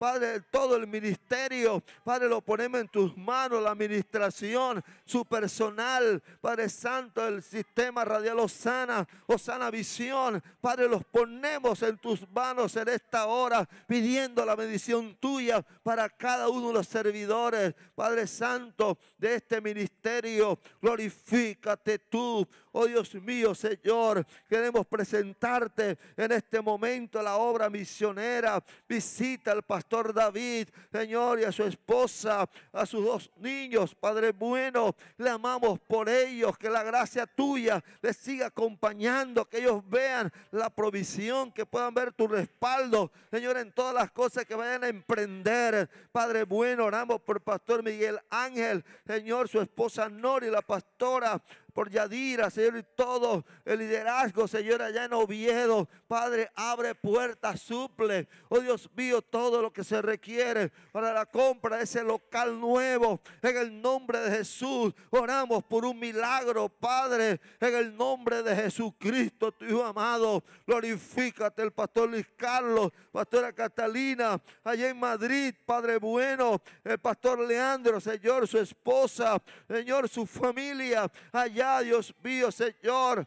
Padre, todo el ministerio, Padre, lo ponemos en tus manos, la administración, su personal, Padre Santo, el sistema radial Osana, Osana Visión, Padre, los ponemos en tus manos en esta hora, pidiendo la bendición tuya para cada uno de los servidores, Padre Santo, de este ministerio. Glorifícate tú, oh Dios mío, Señor. Queremos presentarte en este momento la obra misionera. Visita al pastor David, Señor, y a su esposa, a sus 2 niños, Padre bueno. Le amamos por ellos, que la gracia tuya les siga acompañando, que ellos vean la provisión, que puedan ver tu respaldo, Señor, en todas las cosas que vayan a emprender. Padre bueno, oramos por Pastor Miguel Ángel, Señor, su esposa Nori, la pastora, por Yadira, Señor, y todo el liderazgo, Señor, allá en Oviedo. Padre, abre puertas, suple, oh Dios mío, todo lo que se requiere para la compra de ese local nuevo. En el nombre de Jesús, oramos por un milagro, Padre, en el nombre de Jesucristo, tu Hijo amado. Glorifícate el pastor Luis Carlos, pastora Catalina, allá en Madrid, Padre bueno, el pastor Leandro, Señor, su esposa, Señor, su familia, allá, Dios mío, Señor,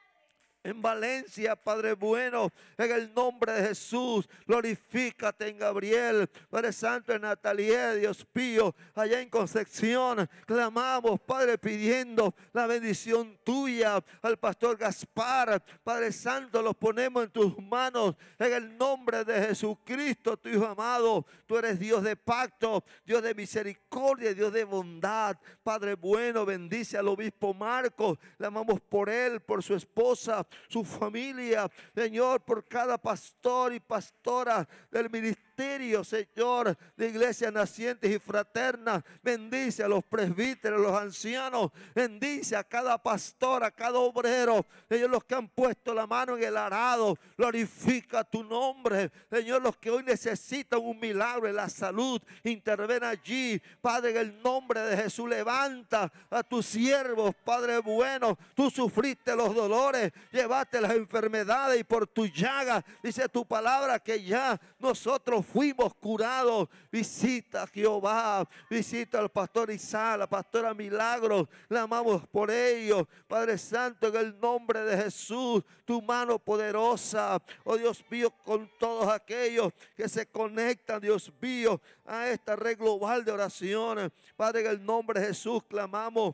en Valencia, Padre bueno, en el nombre de Jesús. Glorifícate en Gabriel, Padre Santo, en Natalia, Dios mío, allá en Concepción. Clamamos, Padre, pidiendo la bendición tuya al pastor Gaspar. Padre Santo, los ponemos en tus manos en el nombre de Jesucristo, tu Hijo amado. Tú eres Dios de pacto, Dios de misericordia, Dios de bondad. Padre bueno, bendice al obispo Marcos. Clamamos por él, por su esposa, su familia, Señor, por cada pastor y pastora del ministerio, Señor, de iglesias nacientes y fraternas. Bendice a los presbíteros, a los ancianos. Bendice a cada pastor, a cada obrero, Señor, los que han puesto la mano en el arado. Glorifica tu nombre, Señor, los que hoy necesitan un milagro en la salud. Interven allí, Padre, en el nombre de Jesús. Levanta a tus siervos, Padre bueno. Tú sufriste los dolores, llevaste las enfermedades y por tu llaga, dice tu palabra, que ya nosotros fuimos curados. Visita a Jehová, visita al pastor Isaac, la pastora Milagros. Le amamos por ellos, Padre Santo, en el nombre de Jesús. Tu mano poderosa, oh Dios mío, con todos aquellos que se conectan, Dios mío, a esta red global de oraciones. Padre, en el nombre de Jesús clamamos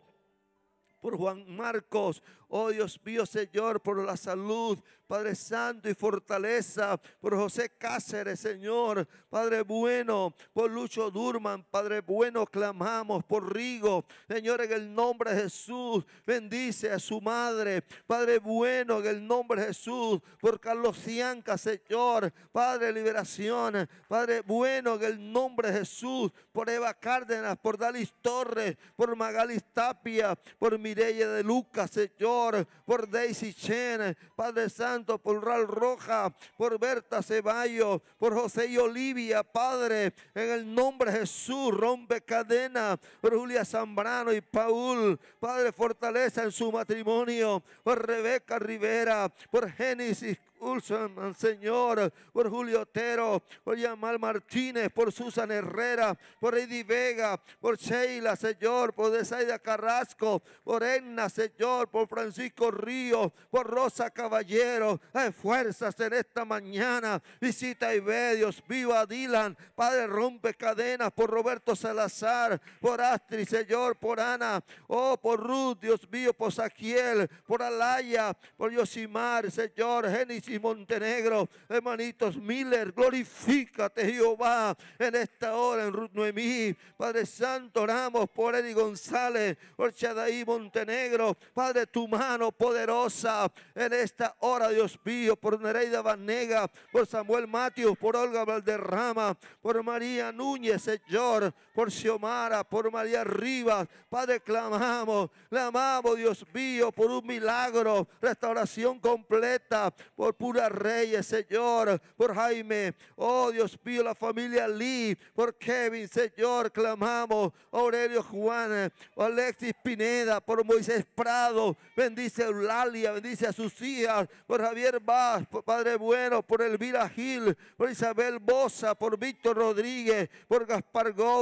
por Juan Marcos, oh Dios mío, Señor, por la salud, Padre Santo, y fortaleza, por José Cáceres, Señor, Padre bueno, por Lucho Durman, Padre bueno, clamamos por Rigo, Señor, en el nombre de Jesús. Bendice a su madre, Padre bueno, en el nombre de Jesús, por Carlos Cianca, Señor, Padre, liberación, Padre bueno, en el nombre de Jesús, por Eva Cárdenas, por Dalis Torres, por Magalis Tapia, por Mireya de Lucas, Señor, por Daisy Chen, Padre Santo, por Ral Roja, por Berta Ceballos, por José y Olivia, Padre, en el nombre de Jesús. Rompe cadena por Julia Zambrano y Paul, Padre, fortaleza en su matrimonio, por Rebeca Rivera, por Génesis Ulsan, Señor, por Julio Otero, por Yamal Martínez, por Susan Herrera, por Eddie Vega, por Sheila, Señor, por Desaida Carrasco, por Enna, Señor, por Francisco Ríos, por Rosa Caballero. Hay fuerzas en esta mañana. Visita y ve, Dios, viva a Dylan, Padre, rompe cadenas, por Roberto Salazar, por Astrid, Señor, por Ana, oh, por Ruth, Dios mío, por Saquiel, por Alaya, por Yosimar, Señor, Génesis Montenegro, hermanitos Miller. Glorifícate, Jehová, en esta hora, en Ruth Noemí, Padre Santo. Oramos por Eddie González, por Chadaí Montenegro, Padre, tu mano poderosa en esta hora, Dios mío, por Nereida Vanega, por Samuel Matius, por Olga Valderrama, por María Núñez, Señor, por Xiomara, por María Rivas, Padre, clamamos, Dios mío, por un milagro, restauración completa, por Pura Reyes, Señor, por Jaime, oh Dios mío, la familia Lee, por Kevin, Señor, clamamos, Aurelio Juan, Alexis Pineda, por Moisés Prado, bendice a Eulalia, bendice a sus hijas, por Javier Vaz, por Padre bueno, por Elvira Gil, por Isabel Bosa, por Víctor Rodríguez, por Gaspar Gómez,